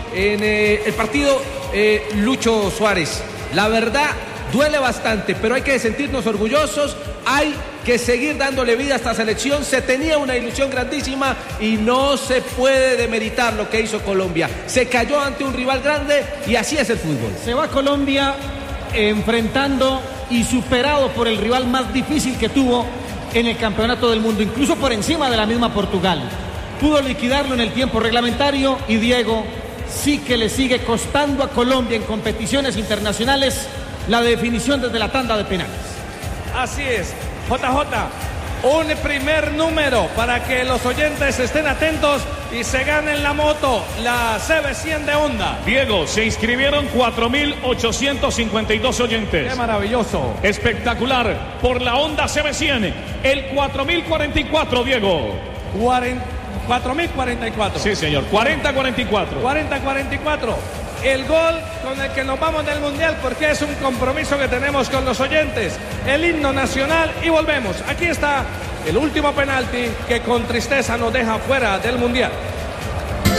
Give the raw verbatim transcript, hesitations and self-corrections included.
en eh, el partido eh, Lucho Suárez. La verdad, duele bastante, pero hay que sentirnos orgullosos, hay que seguir dándole vida a esta selección. Se tenía una ilusión grandísima y no se puede demeritar lo que hizo Colombia. Se cayó ante un rival grande y así es el fútbol. Se va Colombia enfrentando y superado por el rival más difícil que tuvo en el campeonato del mundo, incluso por encima de la misma Portugal. Pudo liquidarlo en el tiempo reglamentario y Diego, sí que le sigue costando a Colombia en competiciones internacionales la definición desde la tanda de penales. Así es, J J, un primer número para que los oyentes estén atentos y se ganen la moto, la C B cien de Honda. Diego, se inscribieron cuatro mil ochocientos cincuenta y dos oyentes. ¡Qué maravilloso! Espectacular, por la Honda C B cien, el cuatro mil cuarenta y cuatro, Diego. cuatro mil cuarenta y cuatro. Sí, señor, cuarenta cuarenta y cuatro. cuarenta cuarenta y cuatro. El gol con el que nos vamos del Mundial, porque es un compromiso que tenemos con los oyentes. El himno nacional y volvemos. Aquí está el último penalti que con tristeza nos deja fuera del Mundial.